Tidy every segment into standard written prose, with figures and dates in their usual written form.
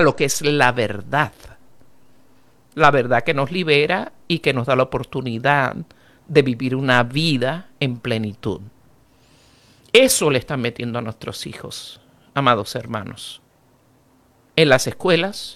a lo que es la verdad que nos libera y que nos da la oportunidad de vivir una vida en plenitud. Eso le están metiendo a nuestros hijos, amados hermanos, en las escuelas,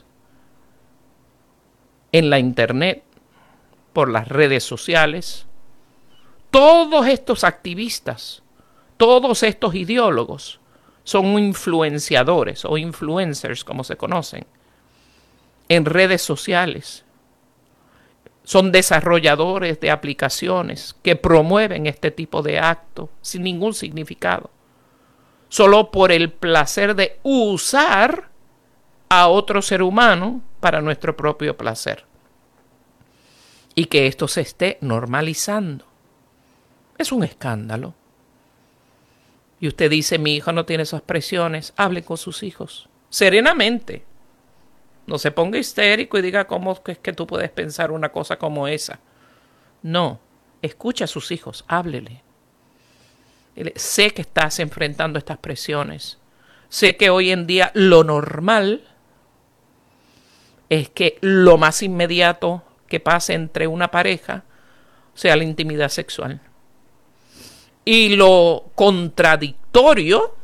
en la internet, por las redes sociales. Todos estos activistas, todos estos ideólogos son influenciadores o influencers, como se conocen, en redes sociales. Son desarrolladores de aplicaciones que promueven este tipo de actos sin ningún significado, solo por el placer de usar a otro ser humano para nuestro propio placer. Y que esto se esté normalizando. Es un escándalo. Y usted dice, mi hijo no tiene esas presiones. Hable con sus hijos serenamente. No se ponga histérico y diga cómo es que tú puedes pensar una cosa como esa. No, escucha a sus hijos, háblele. Sé que estás enfrentando estas presiones. Sé que hoy en día lo normal es que lo más inmediato que pase entre una pareja sea la intimidad sexual. Y lo contradictorio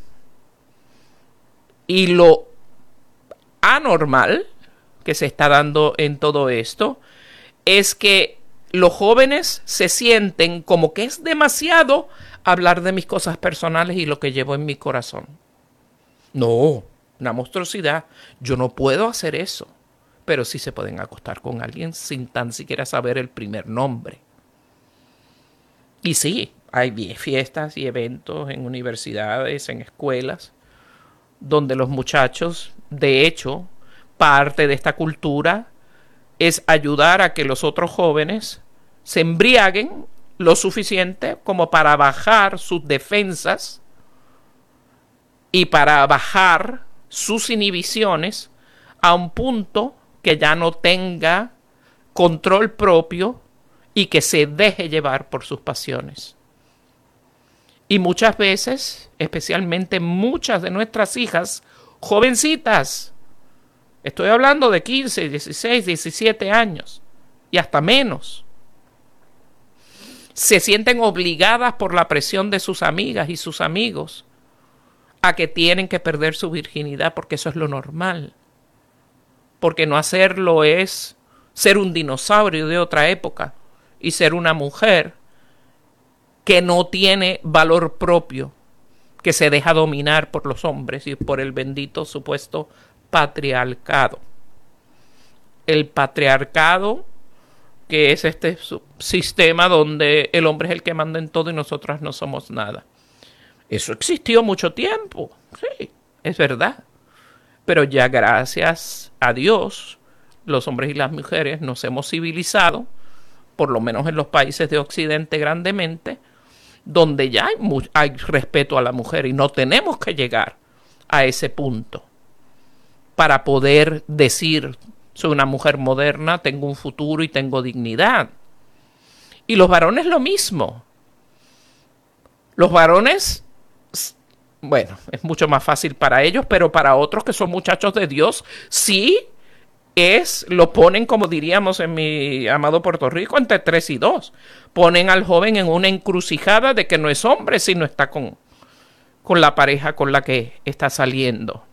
y lo anormal que se está dando en todo esto es que los jóvenes se sienten como que es demasiado hablar de mis cosas personales y lo que llevo en mi corazón. No, una monstruosidad. Yo no puedo hacer eso. Pero sí se pueden acostar con alguien sin tan siquiera saber el primer nombre. Y sí, hay fiestas y eventos en universidades, en escuelas, donde los muchachos, de hecho, parte de esta cultura es ayudar a que los otros jóvenes se embriaguen lo suficiente como para bajar sus defensas y para bajar sus inhibiciones a un punto que ya no tenga control propio y que se deje llevar por sus pasiones. Y muchas veces, especialmente muchas de nuestras hijas, jovencitas, estoy hablando de 15, 16, 17 años y hasta menos, se sienten obligadas por la presión de sus amigas y sus amigos a que tienen que perder su virginidad porque eso es lo normal. Porque no hacerlo es ser un dinosaurio de otra época y ser una mujer que no tiene valor propio, que se deja dominar por los hombres y por el bendito supuesto patriarcado. El patriarcado, que es este sistema donde el hombre es el que manda en todo y nosotras no somos nada. Eso existió mucho tiempo, sí, es verdad. Pero ya gracias a Dios, los hombres y las mujeres nos hemos civilizado, por lo menos en los países de Occidente grandemente, donde ya hay respeto a la mujer y no tenemos que llegar a ese punto para poder decir, soy una mujer moderna, tengo un futuro y tengo dignidad. Y los varones lo mismo. Los varones, bueno, es mucho más fácil para ellos, pero para otros que son muchachos de Dios, sí lo ponen, como diríamos en mi amado Puerto Rico, entre 3 y 2. Ponen al joven en una encrucijada de que no es hombre si no está con la pareja con la que está saliendo.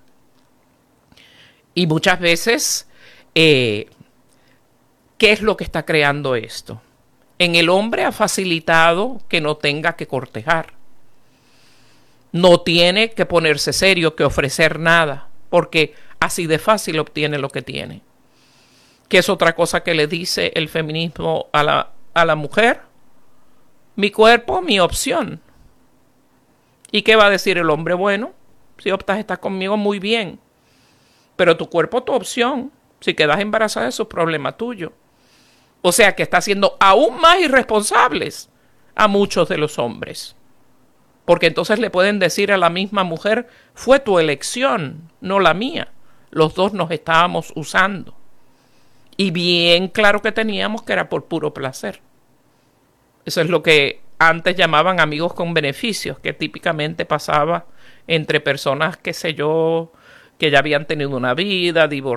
Y muchas veces, ¿qué es lo que está creando esto? En el hombre ha facilitado que no tenga que cortejar. No tiene que ponerse serio, que ofrecer nada, porque así de fácil obtiene lo que tiene. ¿Qué es otra cosa que le dice el feminismo a la mujer? Mi cuerpo, mi opción. ¿Y qué va a decir el hombre? Bueno, si optas a estar conmigo, muy bien. Pero tu cuerpo, tu opción. Si quedas embarazada, eso es problema tuyo. O sea que está haciendo aún más irresponsables a muchos de los hombres. Porque entonces le pueden decir a la misma mujer, fue tu elección, no la mía. Los dos nos estábamos usando. Y bien claro que teníamos que era por puro placer. Eso es lo que antes llamaban amigos con beneficios, que típicamente pasaba entre personas, qué sé yo, que ya habían tenido una vida, divorciadas,